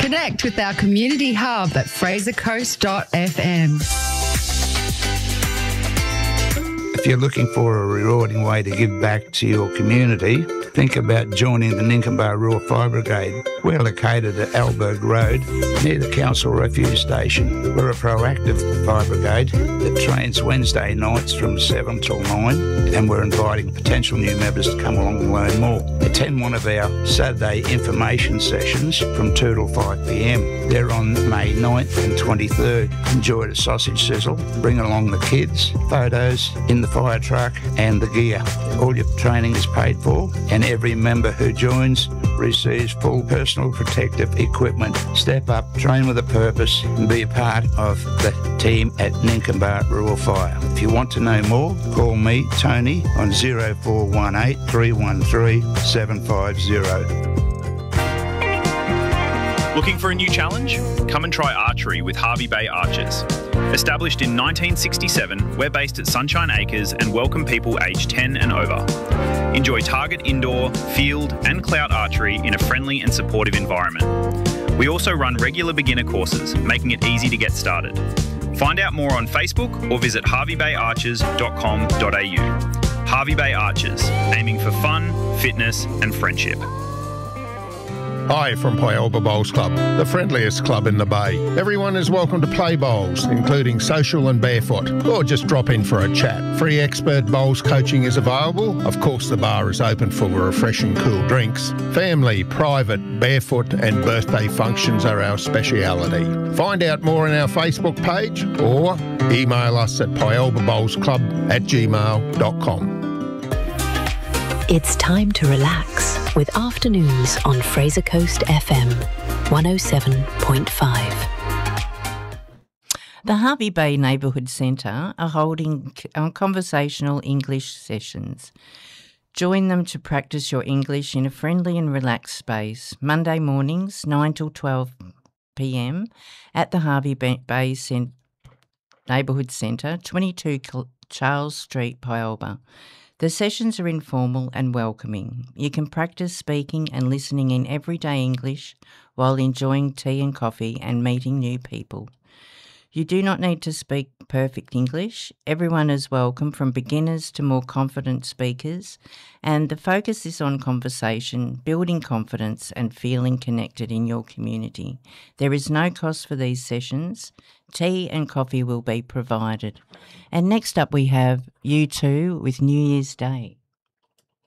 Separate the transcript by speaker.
Speaker 1: Connect with our community hub at frasercoast.fm.
Speaker 2: If you're looking for a rewarding way to give back to your community, think about joining the Ninkamba Rural Fire Brigade. We're located at Alberg Road, near the Council Refuge Station. We're a proactive fire brigade that trains Wednesday nights from 7 till 9, and we're inviting potential new members to come along and learn more. Attend one of our Saturday information sessions from 2 till 5 p.m. They're on May 9th and 23rd. Enjoy the sausage sizzle, bring along the kids, photos in the fire truck and the gear. All your training is paid for, and every member who joins receives full personal protective equipment. Step up, train with a purpose, and be a part of the team at Ninkamba Rural Fire. If you want to know more, call me, Tony, on 0418 313 750.
Speaker 3: Looking for a new challenge? Come and try archery with Hervey Bay Archers. Established in 1967, we're based at Sunshine Acres and welcome people aged 10 and over. Enjoy target indoor, field and clout archery in a friendly and supportive environment. We also run regular beginner courses, making it easy to get started. Find out more on Facebook or visit harveybayarchers.com.au. Hervey Bay Archers, aiming for fun, fitness and friendship.
Speaker 4: Hi from Pyalba Bowls Club, the friendliest club in the Bay. Everyone is welcome to play bowls, including social and barefoot, or just drop in for a chat. Free expert bowls coaching is available. Of course, the bar is open for refreshing cool drinks. Family, private, barefoot and birthday functions are our speciality. Find out more on our Facebook page or email us at pyalbabowlsclub@gmail.com.
Speaker 5: It's time to relax with Afternoons on Fraser Coast FM 107.5.
Speaker 6: The Hervey Bay Neighbourhood Centre are holding conversational English sessions. Join them to practice your English in a friendly and relaxed space. Monday mornings, 9 till 12 p.m. at the Hervey Bay Neighbourhood Centre, 22 Charles Street, Pyalba. The sessions are informal and welcoming. You can practice speaking and listening in everyday English while enjoying tea and coffee and meeting new people. You do not need to speak perfect English. Everyone is welcome, from beginners to more confident speakers, and the focus is on conversation, building confidence and feeling connected in your community. There is no cost for these sessions. Tea and coffee will be provided. And next up we have U2 with New Year's Day.